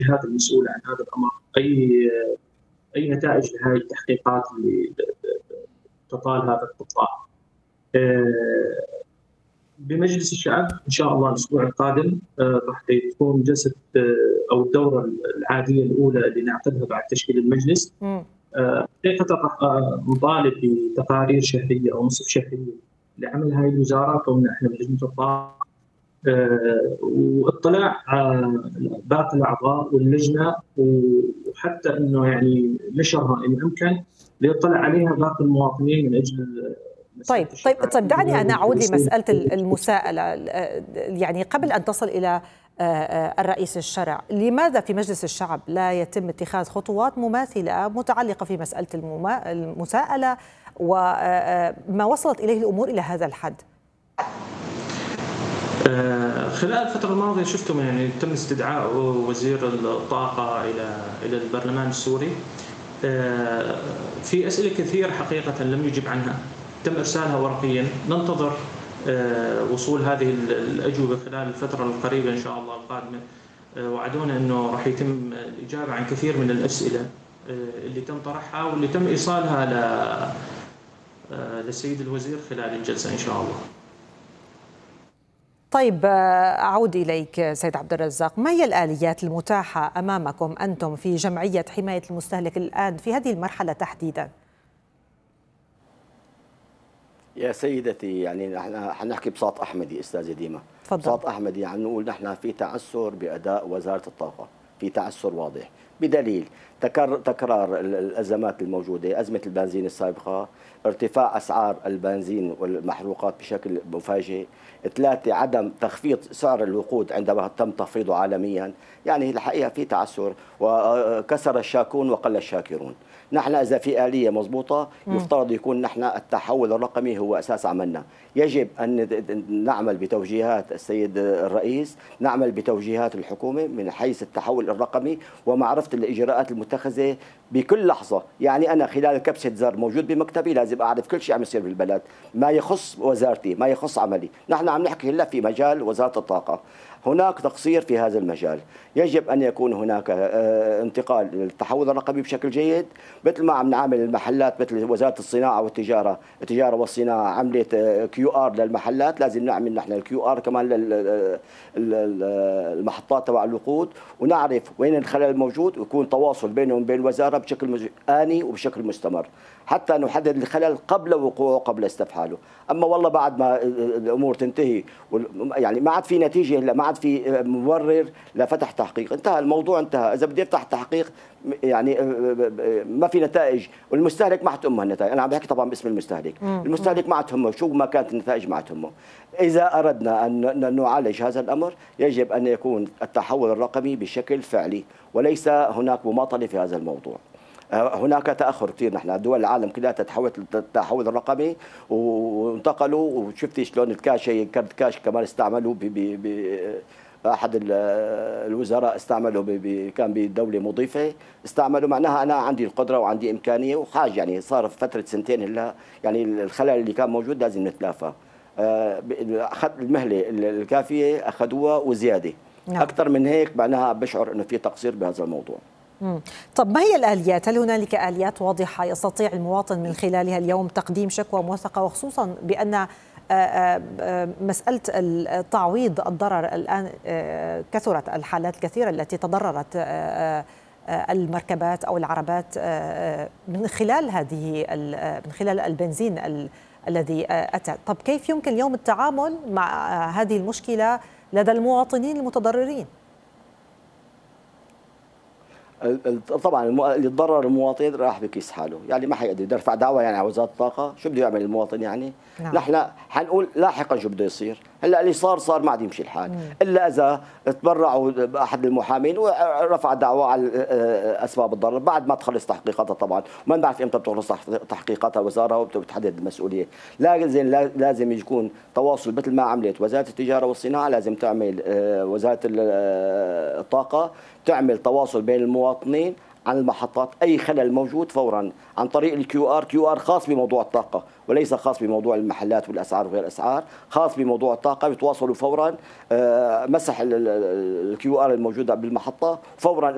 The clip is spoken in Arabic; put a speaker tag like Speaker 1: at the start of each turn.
Speaker 1: الجهات المسؤولة عن هذا الأمر أي نتائج لهذه التحقيقات اللي تطال هذا القطاع. بمجلس الشعب إن شاء الله الأسبوع القادم راح تكون جلسة أو الدورة العادية الأولى اللي نعقدها بعد تشكيل المجلس. حقيقة راح نطالب بتقارير شهرية أو نصف شهرية لعمل هذه الوزارة كوننا احنا بلجنة الطاقة، واطلاع باقي الأعضاء واللجنة، وحتى إنه يعني نشرها إن أمكن ليطلع عليها باقي المواطنين من أجل.
Speaker 2: طيب دعني أن أعود لمسألة المساءلة. يعني قبل أن تصل إلى الرئيس الشرع، لماذا في مجلس الشعب لا يتم اتخاذ خطوات مماثلة متعلقة في مسألة المساءلة وما وصلت إليه الأمور إلى هذا الحد؟
Speaker 1: خلال الفترة الماضية شفتم يعني تم استدعاء وزير الطاقة إلى البرلمان السوري في أسئلة كثيرة حقيقة لم يجب عنها، تم إرسالها ورقيا، ننتظر وصول هذه الأجوبة خلال الفترة القريبة إن شاء الله القادمة. وعدونا أنه راح يتم الإجابة عن كثير من الأسئلة اللي تم طرحها واللي تم إيصالها للسيد الوزير خلال الجلسة إن شاء الله.
Speaker 2: طيب أعود إليك سيد عبد الرزاق، ما هي الآليات المتاحة أمامكم أنتم في جمعية حماية المستهلك الآن في هذه المرحلة تحديداً؟
Speaker 3: يا سيدتي يعني نحن حنحكي بساط أحمدي أستاذة ديما. بساط أحمدي يعني نقول نحن في تعثر بأداء وزارة الطاقة، في تعثر واضح بدليل تكرار الأزمات الموجودة، أزمة البنزين السابقة، ارتفاع أسعار البنزين والمحروقات بشكل مفاجئ، 3 عدم تخفيض سعر الوقود عندما تم تخفيضه عالميا. يعني الحقيقة في تعثر، وكسر الشاكون وقل الشاكرون. نحن إذا في آلية مضبوطة يفترض يكون نحن التحول الرقمي هو أساس عملنا. يجب أن نعمل بتوجيهات السيد الرئيس، نعمل بتوجيهات الحكومة من حيث التحول الرقمي ومعرفة الإجراءات المتخذة بكل لحظة. يعني أنا خلال كبسة زر موجود بمكتبي لازم أعرف كل شيء عم يصير بالبلد، ما يخص وزارتي، ما يخص عملي. نحن عم نحكي هلا في مجال وزارة الطاقة، هناك تقصير في هذا المجال. يجب أن يكون هناك انتقال للتحول الرقمي بشكل جيد، مثل ما عم نعامل المحلات، مثل وزارة الصناعة والتجارة، التجارة والصناعة عملت QR للمحلات، لازم نعمل نحن الQR كمان للمحطات تبع الوقود، ونعرف وين الخلل الموجود ويكون تواصل بينهم وبين الوزارة بشكل آني وبشكل مستمر حتى نحدد الخلل قبل وقوعه قبل استفحاله. أما والله بعد ما الأمور تنتهي يعني ما عاد في نتيجة، ما عاد في مبرر لفتح تحقيق، انتهى الموضوع، انتهى. إذا بدي أفتح تحقيق يعني ما في نتائج والمستهلك ما حتهمه النتائج. أنا عم بحكي طبعا باسم المستهلك، المستهلك ما تهمه شو ما كانت النتائج، ما تهمه. إذا أردنا أن نعالج هذا الأمر يجب أن يكون التحول الرقمي بشكل فعلي وليس هناك مماطلة في هذا الموضوع. هناك تأخر كثير، نحن دول العالم كلها تتحول للتحول الرقمي وانتقلوا، وشفتي شلون الكاش، كرت كاش كمان استعملوا أحد الوزراء استعملوا كان بدولة مضيفة، استعملوا معناها أنا عندي القدرة وعندي إمكانية وحاج. يعني صار في فترة 2 هلا يعني الخلل اللي كان موجود لازم نتلافى. أخذ المهلة الكافية أخذوها وزيادة. نعم. أكثر من هيك معناها بشعر إنه في تقصير بهذا الموضوع.
Speaker 2: طب ما هي الآليات؟ هل هنالك آليات واضحة يستطيع المواطن من خلالها اليوم تقديم شكوى موثقة، وخصوصا بأن مسألة التعويض الضرر الآن كثرت الحالات الكثيرة التي تضررت المركبات أو العربات من خلال البنزين الذي أتى. طب كيف يمكن اليوم التعامل مع هذه المشكلة لدى المواطنين المتضررين؟
Speaker 3: طبعا اللي تضرر المواطن راح بكيس حاله، يعني ما حيقدر يرفع دعوه يعني على وزاره الطاقه، شو بده يعمل المواطن يعني؟ نعم. نحن حنقول لاحقا شو بده يصير، هلا اللي صار ما عاد يمشي الحال، الا اذا تبرعوا باحد المحامين ورفع دعوه على اسباب الضرر بعد ما تخلص تحقيقاتها طبعا، وما بنعرف امتى بتخلص تحقيقاتها الوزاره وبتحدد المسؤوليه، لازم يكون تواصل مثل ما عملت وزاره التجاره والصناعه، لازم تعمل وزاره الطاقه تعمل تواصل بين المواطنين عن المحطات، اي خلل موجود فورا عن طريق QR خاص بموضوع الطاقه وليس خاص بموضوع المحلات والاسعار وغير الاسعار، خاص بموضوع الطاقه، بيتواصلوا فورا، مسح QR الموجوده بالمحطه فورا